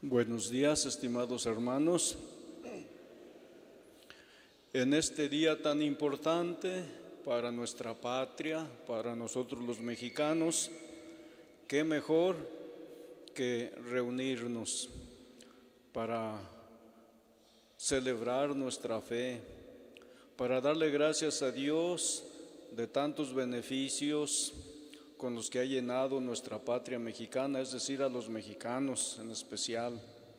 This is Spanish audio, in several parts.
Buenos días, estimados hermanos. En este día tan importante para nuestra patria, para nosotros los mexicanos, qué mejor que reunirnos para celebrar nuestra fe, para darle gracias a Dios de tantos beneficios con los que ha llenado nuestra patria mexicana, es decir, a los mexicanos en especial.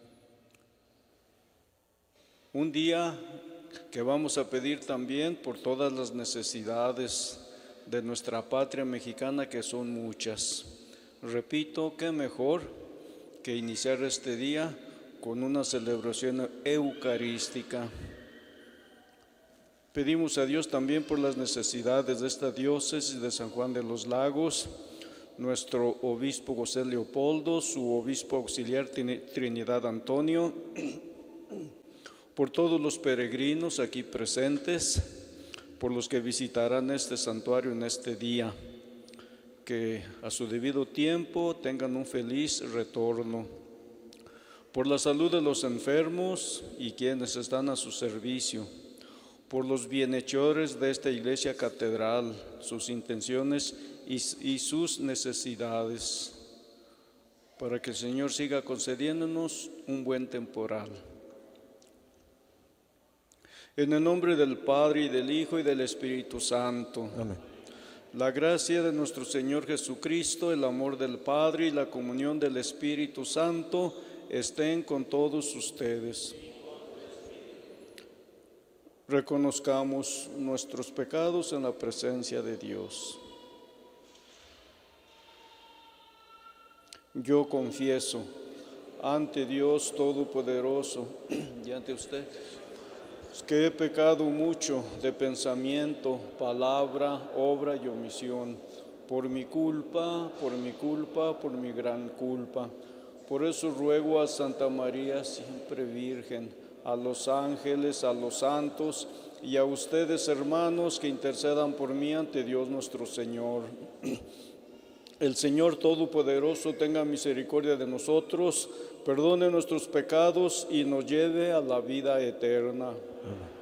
Un día que vamos a pedir también por todas las necesidades de nuestra patria mexicana, que son muchas. Repito, qué mejor que iniciar este día con una celebración eucarística. Pedimos a Dios también por las necesidades de esta diócesis de San Juan de los Lagos, nuestro obispo José Leopoldo, su obispo auxiliar Trinidad Antonio, por todos los peregrinos aquí presentes, por los que visitarán este santuario en este día, que a su debido tiempo tengan un feliz retorno, por la salud de los enfermos y quienes están a su servicio, por los bienhechores de esta iglesia catedral, sus intenciones y sus necesidades, para que el Señor siga concediéndonos un buen temporal. En el nombre del Padre, y del Hijo, y del Espíritu Santo. Amén. La gracia de nuestro Señor Jesucristo, el amor del Padre y la comunión del Espíritu Santo estén con todos ustedes. Reconozcamos nuestros pecados en la presencia de Dios. Yo confieso ante Dios Todopoderoso y ante usted que he pecado mucho de pensamiento, palabra, obra y omisión, por mi culpa, por mi gran culpa. Por eso ruego a Santa María, siempre Virgen, a los ángeles, a los santos y a ustedes, hermanos, que intercedan por mí ante Dios nuestro Señor. El Señor Todopoderoso tenga misericordia de nosotros, perdone nuestros pecados y nos lleve a la vida eterna. Amén.